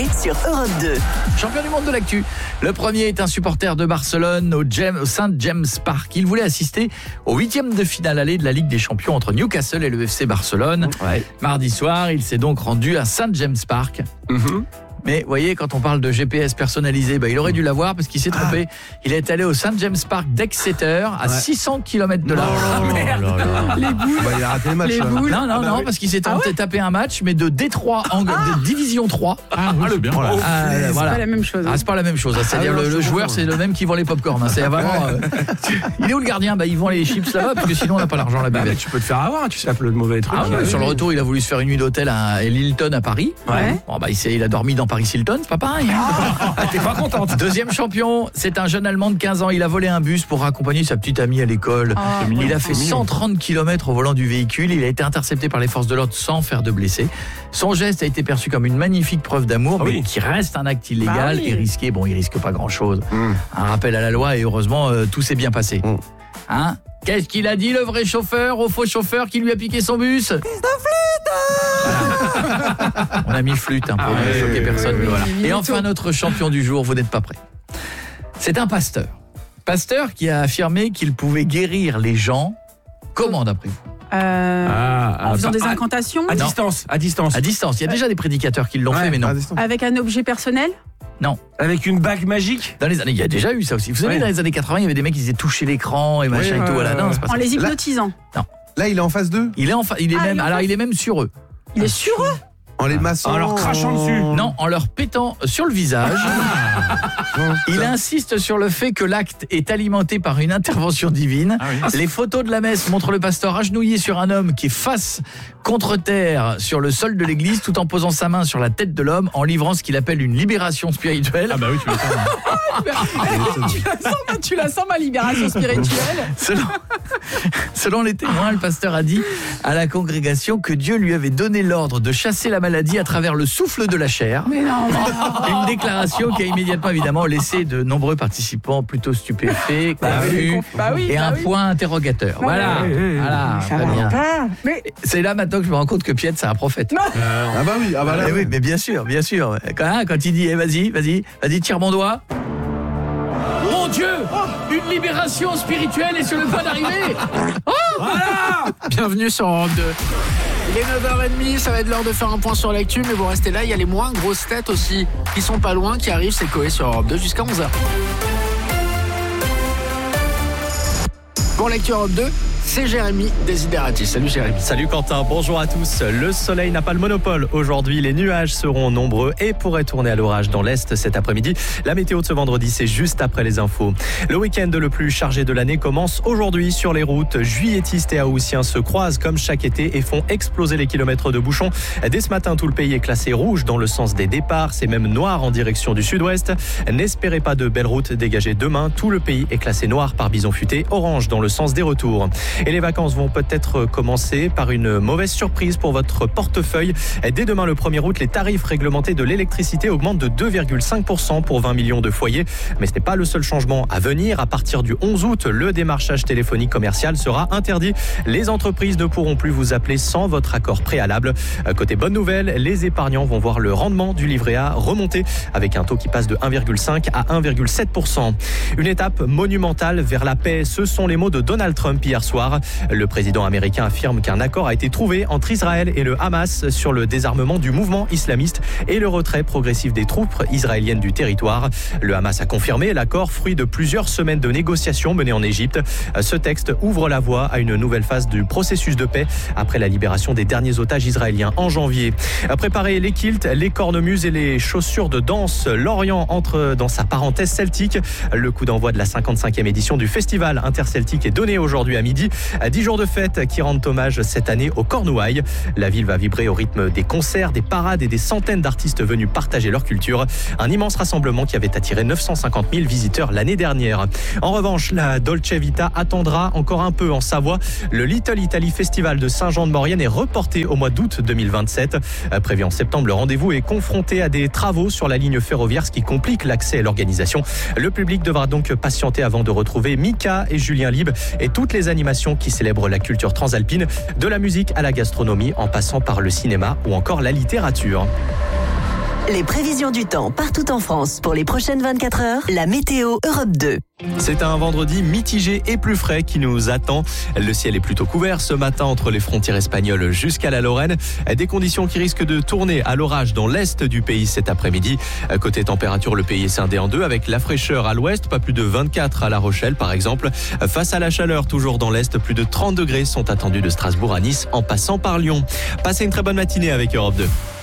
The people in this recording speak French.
sur Europe 2. Champion du monde de l'actu. Le premier est un supporter de Barcelone au Saint James Park. Il voulait assister au 8e de finale aller de la Ligue des Champions entre Newcastle et le FC Barcelone. Ouais. Mardi soir, il s'est donc rendu à Saint James Park. Mais vous voyez, quand on parle de GPS personnalisé, il aurait dû l'avoir parce qu'il s'est trompé. Il est allé au Saint James Park d'Exeter à 600 km de là. Les boules. Il a raté le match. Les boules. Non, parce qu'il s'est tapé un match, mais de D3, de Division 3. le bien. C'est pas la même chose. C'est pas la même chose. C'est-à-dire le joueur, c'est le même qui vend les pop-corn. C'est vraiment. Il est où le gardien ? Il vend les chips là-bas, parce que sinon on n'a pas l'argent là-bas. Tu peux te faire avoir, tu sapes le mauvais truc. Sur le retour, il a voulu se faire une nuit d'hôtel à Hilton à Paris. Ouais. Bon, il a dormi dans Paris Hilton, c'est pas pareil. T'es pas contente. Deuxième champion, c'est un jeune Allemand de 15 ans. Il a volé un bus pour accompagner sa petite amie à l'école. Il a fait 130 km au volant du véhicule. Il a été intercepté par les forces de l'ordre sans faire de blessés. Son geste a été perçu comme une magnifique preuve d'amour, mais qui reste un acte illégal et risqué. Bon, il risque pas grand-chose. Un rappel à la loi et heureusement, tout s'est bien passé. Hein ? Qu'est-ce qu'il a dit, le vrai chauffeur, au faux chauffeur qui lui a piqué son bus ? On a mis flûte pour ne choquer personne. Voilà. Et enfin, notre champion du jour, vous n'êtes pas prêts. C'est un pasteur. Pasteur qui a affirmé qu'il pouvait guérir les gens. Comment, d'après vous ? En faisant des incantations. À distance. À distance. Il y a déjà des prédicateurs qui l'ont fait, mais non. Avec un objet personnel. Non. Avec une bague magique. Dans les années, il y a déjà eu ça aussi. Vous savez, dans les années 80, il y avait des mecs qui disaient toucher l'écran et machin et tout. Voilà. Non, c'est pas ça. En les hypnotisant. Non. Là, il est en phase 2. Il est même sur eux. Il est sur eux. En les massant. En leur crachant dessus. Non, en leur pétant sur le visage. Il insiste sur le fait que l'acte est alimenté par une intervention divine. Les photos de la messe montrent le pasteur agenouillé sur un homme qui est face contre terre sur le sol de l'église tout en posant sa main sur la tête de l'homme en livrant ce qu'il appelle une libération spirituelle. Ah bah oui, tu Tu la sens, ma libération spirituelle. Selon les témoins, le pasteur a dit à la congrégation que Dieu lui avait donné l'ordre de chasser la maladie à travers le souffle de la chair. Mais non. Une déclaration qui a immédiatement évidemment laissé de nombreux participants plutôt stupéfaits, confus et un point interrogateur. Voilà, très bien. C'est là maintenant que je me rends compte que Piet c'est un prophète. Oui, mais bien sûr. Quand il dit vas-y, tire mon doigt. Mon Dieu, une libération spirituelle est sur le point d'arriver. Voilà. Bienvenue sur Europe 2. Il est 9h30, ça va être l'heure de faire un point sur l'actu, mais vous restez là, il y a les moins grosses têtes aussi qui sont pas loin, qui arrivent, c'est Coé sur Europe 2 jusqu'à 11h. Pour l'actu Europe 2, c'est Jérémy Desideratis. Salut Jérémy. Salut Quentin, bonjour à tous. Le soleil n'a pas le monopole. Aujourd'hui, les nuages seront nombreux et pourraient tourner à l'orage dans l'Est cet après-midi. La météo de ce vendredi, c'est juste après les infos. Le week-end le plus chargé de l'année commence aujourd'hui sur les routes. Juilletistes et Haussiens se croisent comme chaque été et font exploser les kilomètres de bouchons. Dès ce matin, tout le pays est classé rouge dans le sens des départs. C'est même noir en direction du sud-ouest. N'espérez pas de belles routes dégagées demain. Tout le pays est classé noir par bison futé, orange dans le sens des retours. Et les vacances vont peut-être commencer par une mauvaise surprise pour votre portefeuille. Dès demain, le 1er août, les tarifs réglementés de l'électricité augmentent de 2,5% pour 20 millions de foyers. Mais ce n'est pas le seul changement à venir. À partir du 11 août, le démarchage téléphonique commercial sera interdit. Les entreprises ne pourront plus vous appeler sans votre accord préalable. Côté bonne nouvelle, les épargnants vont voir le rendement du livret A remonter avec un taux qui passe de 1,5 à 1,7%. Une étape monumentale vers la paix, ce sont les mots de Donald Trump hier soir. Le président américain affirme qu'un accord a été trouvé entre Israël et le Hamas sur le désarmement du mouvement islamiste et le retrait progressif des troupes israéliennes du territoire. Le Hamas a confirmé l'accord, fruit de plusieurs semaines de négociations menées en Égypte. Ce texte ouvre la voie à une nouvelle phase du processus de paix après la libération des derniers otages israéliens en janvier. Préparez les kilts, les cornemuses et les chaussures de danse. Lorient entre dans sa parenthèse celtique. Le coup d'envoi de la 55e édition du festival interceltique est donné aujourd'hui à midi. 10 jours de fête qui rendent hommage cette année au Cornouailles. La ville va vibrer au rythme des concerts, des parades et des centaines d'artistes venus partager leur culture. Un immense rassemblement qui avait attiré 950 000 visiteurs l'année dernière. En revanche, la Dolce Vita attendra encore un peu en Savoie. Le Little Italy Festival de Saint-Jean-de-Maurienne est reporté au mois d'août 2027. Prévu en septembre, le rendez-vous est confronté à des travaux sur la ligne ferroviaire, ce qui complique l'accès à l'organisation. Le public devra donc patienter avant de retrouver Mika et Julien Lieb et toutes les animations qui célèbre la culture transalpine, de la musique à la gastronomie, en passant par le cinéma ou encore la littérature. Les prévisions du temps partout en France pour les prochaines 24 heures, la météo Europe 2. C'est un vendredi mitigé et plus frais qui nous attend. Le ciel est plutôt couvert ce matin entre les frontières espagnoles jusqu'à la Lorraine. Des conditions qui risquent de tourner à l'orage dans l'est du pays cet après-midi. Côté température, le pays est scindé en deux avec la fraîcheur à l'ouest, pas plus de 24 à La Rochelle par exemple. Face à la chaleur, toujours dans l'est, plus de 30 degrés sont attendus de Strasbourg à Nice en passant par Lyon. Passez une très bonne matinée avec Europe 2.